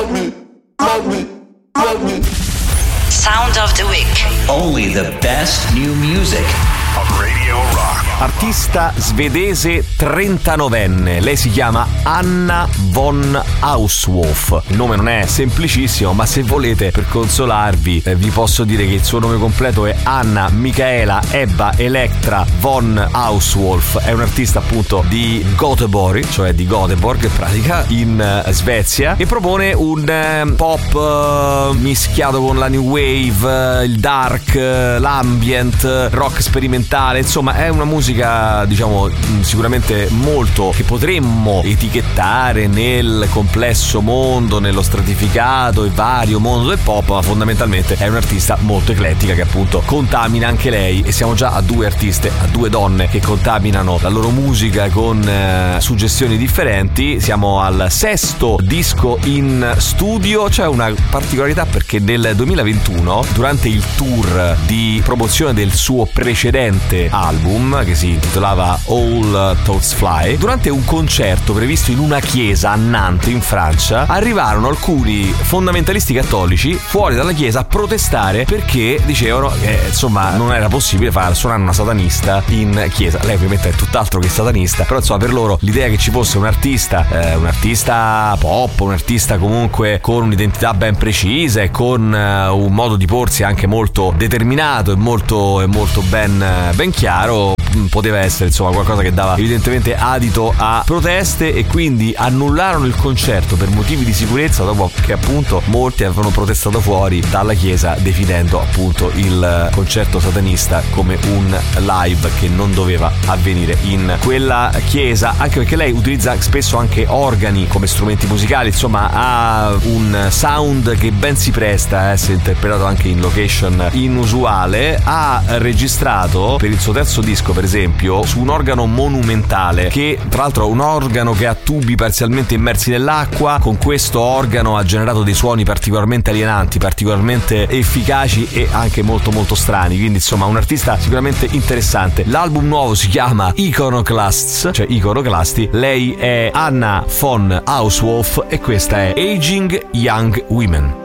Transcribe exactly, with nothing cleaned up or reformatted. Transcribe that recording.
Sound of the Week. Only the best new music on Radio Rock. Artista svedese trentanovenne, lei si chiama Anna von Auswolf. Il nome non è semplicissimo, ma se volete, per consolarvi, eh, vi posso dire che il suo nome completo è Anna Michaela Ebba Elektra von Auswolf. È un artista appunto di Göteborg, cioè di Göteborg in pratica, in uh, Svezia, e propone un uh, pop uh, mischiato con la new wave, uh, il dark, uh, l'ambient, uh, rock sperimentale. Insomma, è una musica, diciamo, sicuramente molto che potremmo etichettare nel complesso mondo, nello stratificato e vario mondo del pop, ma fondamentalmente è un'artista molto eclettica che appunto contamina anche lei, e siamo già a due artiste, a due donne che contaminano la loro musica con eh, suggestioni differenti. Siamo al sesto disco in studio. C'è una particolarità perché nel duemilaventuno, durante il tour di promozione del suo precedente album, che si intitolava All Thoughts Fly, durante un concerto previsto in una chiesa a Nantes in Francia, arrivarono alcuni fondamentalisti cattolici fuori dalla chiesa a protestare perché dicevano che insomma non era possibile far suonare una satanista in chiesa. Lei ovviamente è tutt'altro che satanista, però insomma per loro l'idea che ci fosse un artista eh, un artista pop, un artista comunque con un'identità ben precisa e con eh, un modo di porsi anche molto determinato e molto, e molto ben, ben chiaro, poteva essere insomma qualcosa che dava evidentemente adito a proteste, e quindi annullarono il concerto per motivi di sicurezza, dopo che appunto molti avevano protestato fuori dalla chiesa definendo appunto il concerto satanista come un live che non doveva avvenire in quella chiesa, anche perché lei utilizza spesso anche organi come strumenti musicali. Insomma, ha un sound che ben si presta a essere interpretato anche in location inusuale. Ha registrato per il suo terzo disco, per esempio, su un organo monumentale, che tra l'altro è un organo che ha tubi parzialmente immersi nell'acqua. Con questo organo ha generato dei suoni particolarmente alienanti, particolarmente efficaci e anche molto molto strani, quindi insomma un artista sicuramente interessante. L'album nuovo si chiama Iconoclasts, cioè Iconoclasti. Lei è Anna von Auswolf e questa è Aging Young Women.